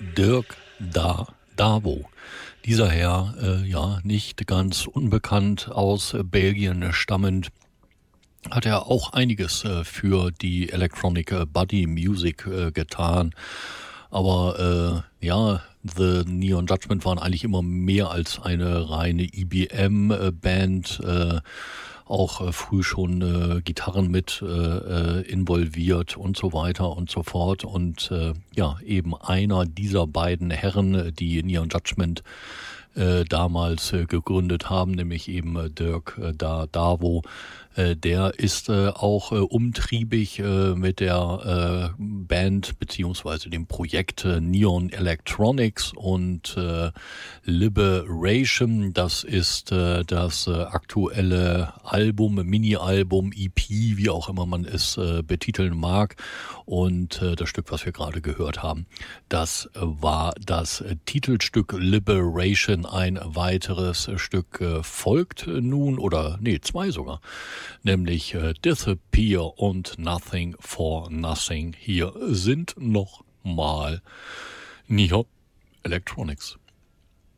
Dirk Davo. Dieser Herr, nicht ganz unbekannt aus Belgien stammend, hat er auch einiges für die Electronic Body Music getan. Aber The Neon Judgment waren eigentlich immer mehr als eine reine EBM-Band. Auch früh schon Gitarren mit involviert und so weiter und so fort. Und eben einer dieser beiden Herren, die Neon Judgment damals gegründet haben, nämlich eben Dirk Davo. Der ist auch umtriebig mit der Band beziehungsweise dem Projekt Neon Electronics und Liberation. Das ist das aktuelle Album, Mini-Album, EP, wie auch immer man es betiteln mag. Und das Stück, was wir gerade gehört haben, das war das Titelstück Liberation. Ein weiteres Stück folgt nun, zwei sogar, nämlich Disappear und Nothing for Nothing. Hier sind noch mal Neon Electronics.